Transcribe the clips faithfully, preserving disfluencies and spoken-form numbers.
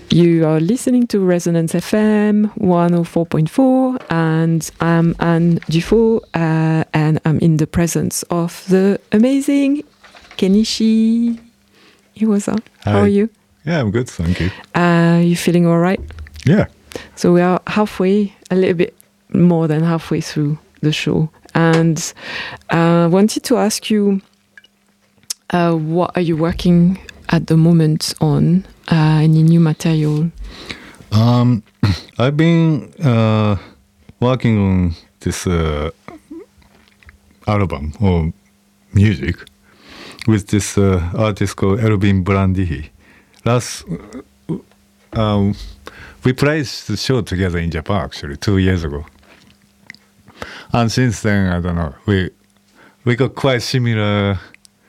You are listening to Resonance F M one oh four point four, and I'm Anne Dufault, uh, and I'm in the presence of the amazing Kenichi Iwasa. How Hi. are you? Yeah, I'm good, thank you. Uh, you feeling all right? Yeah. So we are halfway, a little bit more than halfway through the show, and I uh, wanted to ask you, uh, what are you working at the moment on? Uh, any new material? Um, I've been uh, working on this uh, album or music with this uh, artist called Elvin Brandihi. Last, um, we played the show together in Japan actually two years ago, and since then I don't know we we got quite similar.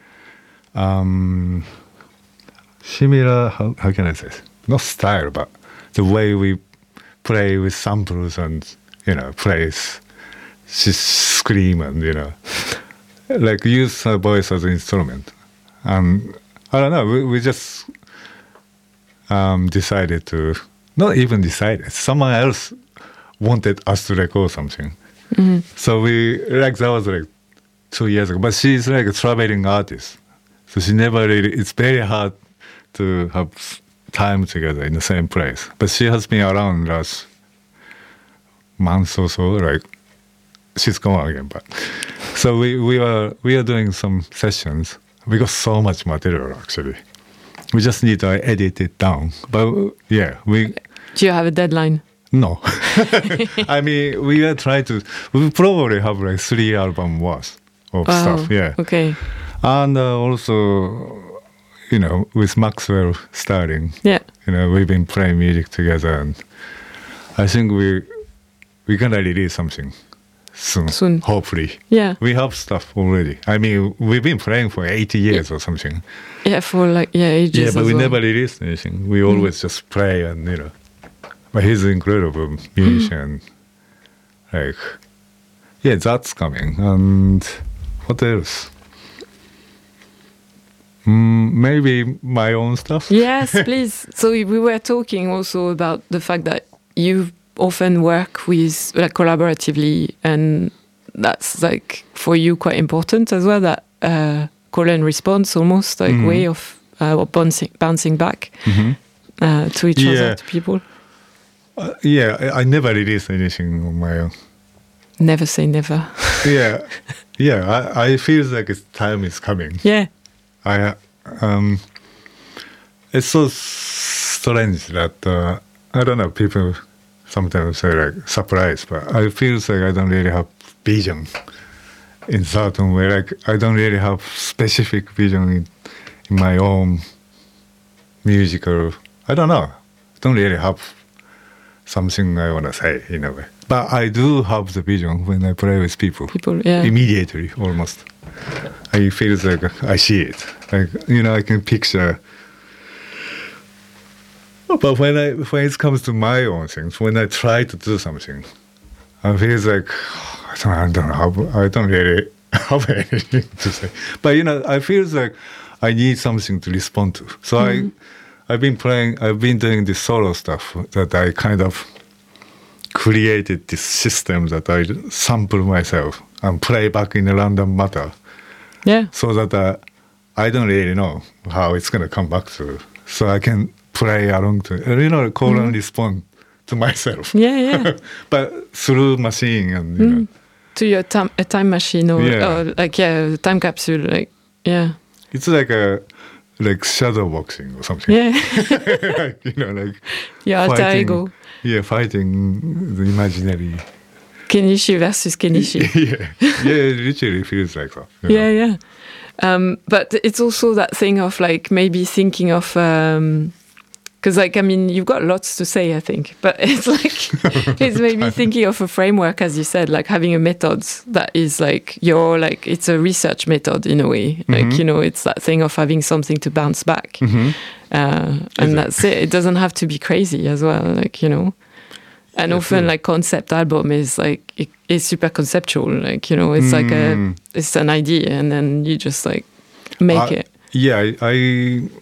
Um, Similar, how, how can I say this? Not style, but the way we play with samples and, you know, plays, just scream and, you know, like use her voice as an instrument. And I don't know, we, we just um, decided to, not even decided, someone else wanted us to record something. Mm-hmm. So we, like, that was like two years ago. But she's like a traveling artist. So she never really, it's very hard to have time together in the same place. But she has been around last month or so, like she's gone again. But so we, we are we are doing some sessions. We got so much material actually. We just need to edit it down. But yeah, we Do you have a deadline? no. I mean, we are trying to. We probably have like three album worth of Oh, stuff. Yeah, okay. and uh, also. You know, with Maxwell starting, Yeah. you know, we've been playing music together, and I think we we're gonna release something soon. Soon. Hopefully. Yeah. We have stuff already. I mean, we've been playing for eighty years or something. Yeah, for like, yeah, ages. Yeah, but as we well. never released anything. We always mm. just play, and you know, but he's an incredible musician. Mm. Like, yeah, that's coming. And what else? Mm, maybe my own stuff. Yes, please. So we were talking also about the fact that you often work with, like, collaboratively, and that's like for you quite important as well, that uh, call and response, almost like mm-hmm. way of uh, bouncing, bouncing back mm-hmm. uh, to each yeah. other, to people. Uh, yeah, I, I never released anything on my own. Never say never. yeah, yeah. I, I feel like it's time is coming. Yeah. I um, it's so strange that uh, I don't know. People sometimes say like surprise, but I feel like I don't really have vision in certain way. Like I don't really have specific vision in, in my own musical. I don't know. I don't really have something I want to say in a way. But I do have the vision when I play with people. People, yeah. Immediately, almost. I feel like I see it. Like, you know, I can picture. But when I when it comes to my own things, when I try to do something, I feel like I don't, I don't know how, I don't really have anything to say. But you know, I feel like I need something to respond to. So mm-hmm. I I've been playing. I've been doing this solo stuff that I kind of created this system that I sample myself and play back in a random matter. Yeah. So that uh, I don't really know how it's going to come back to. So I can play along to, you know, call mm. and respond to myself. Yeah, yeah. But through machine and, you mm. know. To your time, a time machine or, yeah. or like, yeah, a time capsule, like, yeah. It's like a, like shadow boxing or something. Yeah. Like, you know, like. Yeah, alter ego. Yeah, fighting the imaginary. Kenichi versus Kenichi. yeah, yeah, it literally feels like that. You know? Yeah, yeah. Um, but it's also that thing of like maybe thinking of, um, because like, I mean, you've got lots to say, I think, but it's like, it's maybe thinking of a framework, as you said, like having a method that is like your, like, it's a research method in a way. Mm-hmm. Like, you know, it's that thing of having something to bounce back. Mm-hmm. Uh, and that's it. It doesn't have to be crazy as well, like, you know. And yeah, often, true. Like, concept album is like, it, it's super conceptual. Like, you know, it's mm. like a, it's an idea, and then you just like make uh, it. Yeah, I, I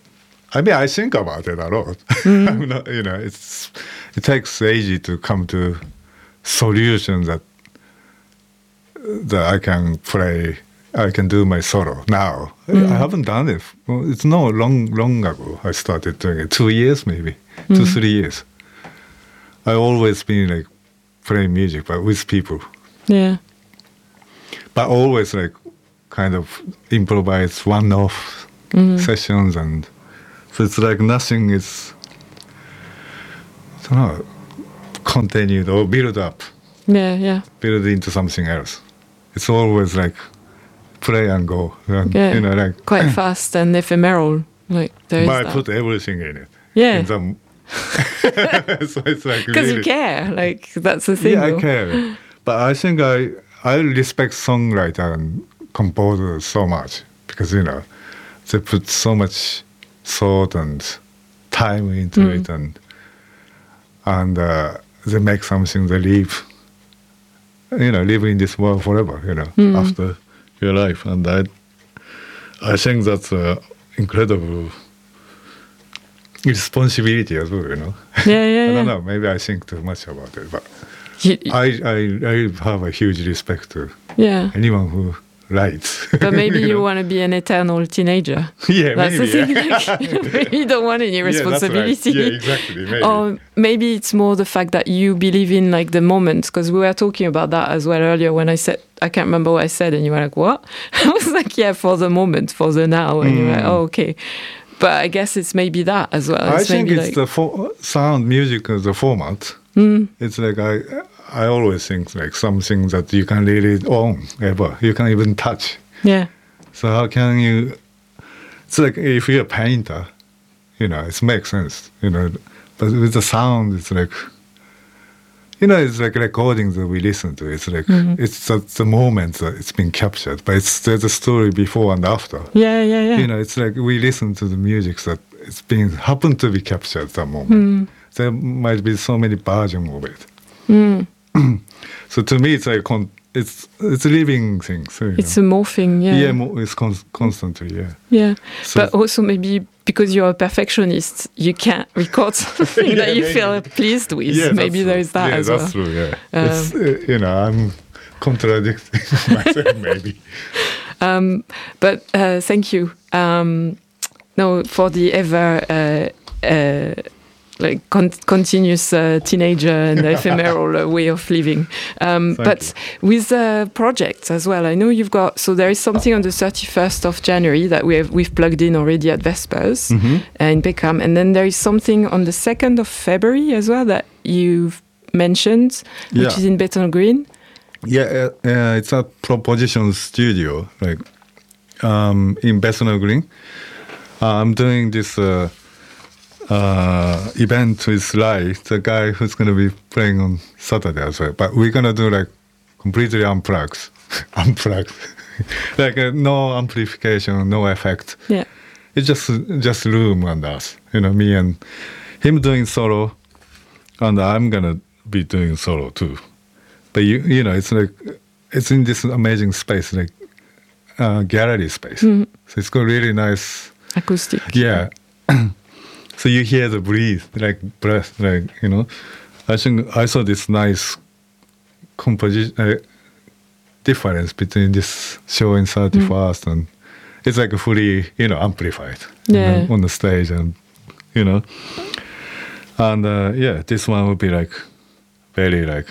I mean, I think about it a lot. I'm not, you know, it's it takes ages to come to solutions that that I can play. I can do my solo now. I haven't done it. Well, it's not long, long ago. I started doing it. Two years, maybe two, three years. I always been like playing music, but with people. Yeah. But always like kind of improvise one-off sessions, and so it's like nothing is, I don't know, continued or build up, Yeah, yeah. build into something else. It's always like play and go, and, Yeah. you know, like Quite fast and ephemeral. Like there is but I that. put everything in it. Yeah. In some, so it's like Because really, you care. Like that's the thing. yeah, I though. care. But I think I I respect songwriter and composers so much because you know they put so much thought and time into Mm. it, and and uh, they make something they live, you know, live in this world forever, you know, Mm. after your life, and I I think that's uh, incredible responsibility as well, you know. Yeah, yeah, I yeah. don't know. Maybe I think too much about it, but You- I, I, I have a huge respect to yeah. anyone who writes. But maybe you know? want to be an eternal teenager. Yeah, That's maybe. the thing. Yeah. Like, you don't want any Yeah, that's right. responsibility. Yeah, exactly. Maybe. Or maybe it's more the fact that you believe in like the moment, because we were talking about that as well earlier when I said, I can't remember what I said, and you were like, what? I was like, yeah, for the moment, for the now. And you were like, oh, okay. But I guess it's maybe that as well. I It's think maybe it's like, the fo- sound music as a format. Mm, It's like I, I always think like something that you can really own ever. You can even touch. yeah. So how can you? It's like if you're a painter, you know, it makes sense, you know. But with the sound, it's like, you know, it's like recordings that we listen to. It's like it's the, the moment that it's been captured, but it's there's a story before and after. Yeah, yeah, yeah. You know, it's like we listen to the music that it's been happened to be captured at that moment. There might be so many versions of it. Mm. So to me, it's like con- it's it's a living thing. So, you It's know. a morphing, yeah. yeah, mo- it's con- constantly, yeah. Yeah. So- But also maybe because you're a perfectionist, you can't record something Yeah, that you maybe. feel pleased with. Yeah, maybe that's there true. is that yeah, as that's well. true. Yeah, Um, it's uh, you know I'm contradicting myself maybe. Um, but uh, thank you. Um, no, for the ever uh, uh, like con- continuous uh, teenager and ephemeral uh, way of living. Um, Thank but with uh, projects as well, I know you've got. So there is something on the thirty-first of January that we have we've plugged in already at Vespers Mhm. uh, in Peckham, and then there is something on the second of February as well that you've mentioned, which Yeah. is in Bethnal Green. Yeah, uh, uh, it's a Proposition Studio, like um, in Bethnal Green. Uh, I'm doing this uh, uh, event with Lai, the guy who's going to be playing on Saturday as well. But we're going to do like completely unplugged, unplugged, like uh, no amplification, no effect. Yeah. It's just just room and us, you know, me and him doing solo, and I'm gonna be doing solo too. But you you know, it's like it's in this amazing space, like uh, gallery space. So it's got really nice, Acoustic. yeah. So you hear the breathe, like breath, like you know. I think I saw this nice composition uh, difference between this show in thirty-first and. It's like fully, you know, amplified Yeah. on, the, on the stage, and you know, and uh, yeah, this one would be like very like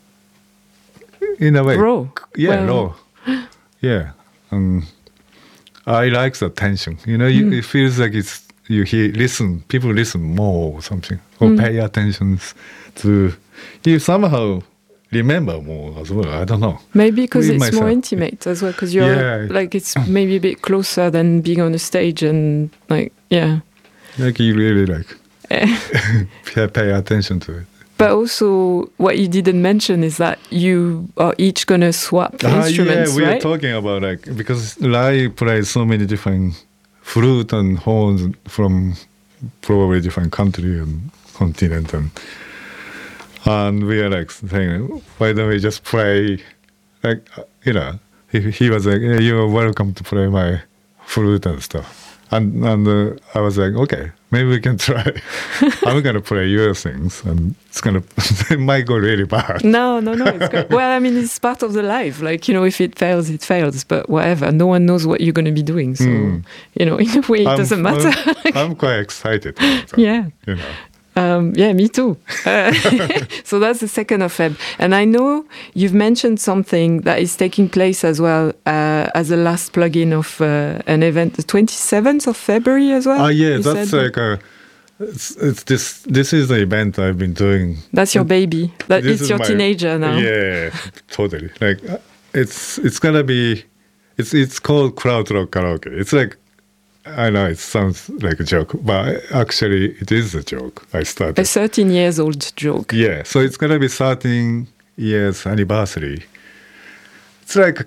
in a way Raw. yeah, Well- raw, yeah. Um, I like the tension. You know, you, it feels like it's you hear listen, people listen more or something, or pay attention to you somehow. Remember more as well. I don't know. Maybe because With it's more myself. intimate as well. Because you're Yeah. like it's maybe a bit closer than being on a stage and like yeah. Like you really like pay, pay attention to it. But also, what you didn't mention is that you are each gonna swap Ah, instruments, yeah, we right? are talking about like because Lai plays so many different flute and horns from probably different country and continent, and and we are like saying, why don't we just play, like uh, you know, he, he was like, yeah, you are welcome to play my flute and stuff. And and uh, I was like, okay, maybe we can try. I'm gonna play your things, and it's gonna it might go really bad. No, no, no. It's great. Well, I mean, it's part of the life. Like, you know, if it fails, it fails. But whatever, no one knows what you're going to be doing. So, Mm. you know, in a way, it I'm- doesn't matter. I'm, I'm quite excited. So, Yeah. You know. Um, yeah, me too. Uh, so that's the second of Feb. And I know you've mentioned something that is taking place as well uh, as a last plug-in of uh, an event, the twenty-seventh of February as well. Ah, yeah, you that's said? like a. It's, it's this. This is the event I've been doing. That's your baby. That This it's is your my- teenager now. Yeah, totally. Like, uh, it's it's gonna be. It's it's called Krautrock Karaoke. It's like. I know it sounds like a joke, but actually it is a joke. I started. A thirteen years old joke. Yeah, so it's gonna be thirteen years anniversary. It's like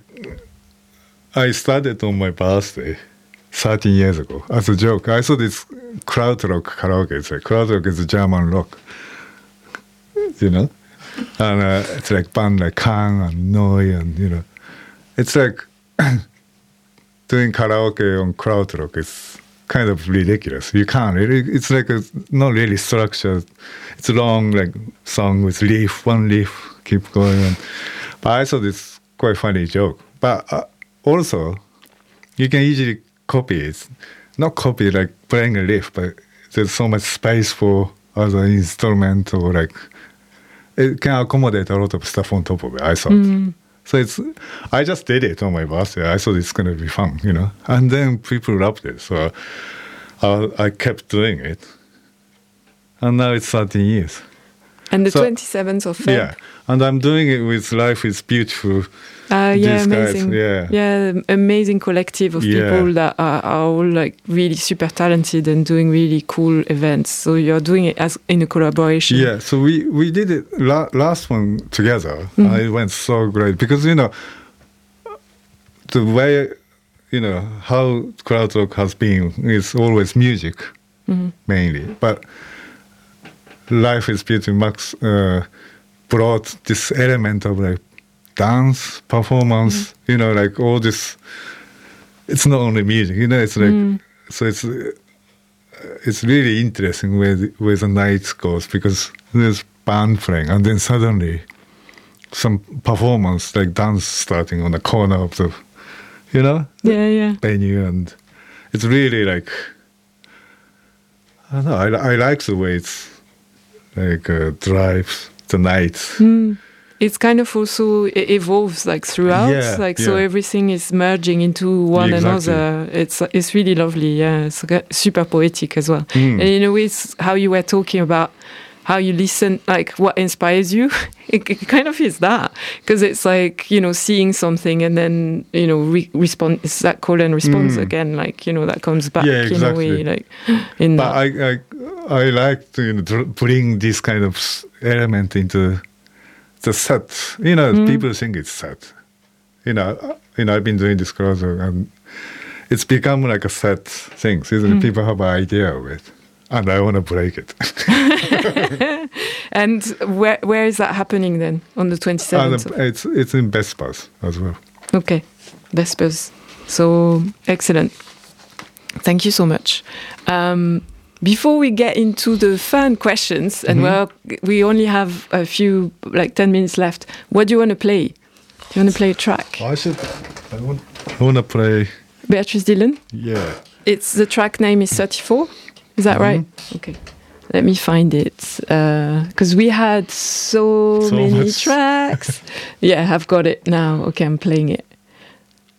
I started on my birthday thirteen years ago as a joke. I thought it's krautrock karaoke. It's like krautrock is a German rock, you know, and uh, it's like band like Kang and Noi, and you know, it's like doing karaoke on krautrock is kind of ridiculous. You can't. It, it's like a, not really structured. It's a long like song with leaf, one leaf, keep going on. But I thought it's quite funny joke. But uh, also, you can easily copy it. Not copy like playing a riff, but there's so much space for other instrument or like it can accommodate a lot of stuff on top of it. I thought. So it's, I just did it on my birthday. I thought it's gonna be fun, you know. And then people loved it, so I, I kept doing it. And now it's thirteen years. And the So- twenty-seventh of Feb. Yeah, and I'm doing it with Life is Beautiful. Uh, yeah, These guys, amazing. yeah. yeah, amazing collective of Yeah. people that are, are all like really super talented and doing really cool events. So you're doing it as in a collaboration. Yeah, so we, we did it la- last one together. Mhm. And it went so great because, you know, the way, you know, how Krautrock has been is always music Mhm. mainly. But Life is Beautiful Max uh, brought this element of like dance, performance, you know, like all this. It's not only music, you know, it's like, Mm. so it's uh, it's really interesting where the, where the night goes because there's band playing and then suddenly some performance like dance starting on the corner of the, you know, yeah, yeah. venue, and it's really like I don't know. I, I like the way it's like uh, drives the night. Mm. It's kind of also it evolves like throughout, Yeah, like so yeah. everything is merging into one Exactly. another. It's it's really lovely, yeah. It's g- super poetic as well. Mm. And in a way, it's how you were talking about how you listen, like what inspires you. It, it kind of is that because it's like, you know, seeing something and then, you know, re- respond. It's that call and response Mm. again, like, you know, that comes back Yeah, in a exactly. way, like in But that. I, I, I like to you know, dr- bring this kind of s- element into the set. You know, Mm. people think it's set. You know, uh, you know, I've been doing this crossover, and it's become like a set thing. So Mm. people have an idea of it, and I want to break it. And where where is that happening then? On the and twenty-seventh? uh, it's it's in Vespers as well. Okay, Vespers. So excellent. Thank you so much. Um, before we get into the fun questions, and Mhm. well, we only have a few, like ten minutes left. What do you want to play? Do you want to play a track? I should. I want. I want to play. Beatrice Dillon. Yeah. It's the track name is thirty-four. Is that Mhm. right? Okay. Let me find it because we had so, So many much. tracks. Yeah, I've got it now. Okay, I'm playing it.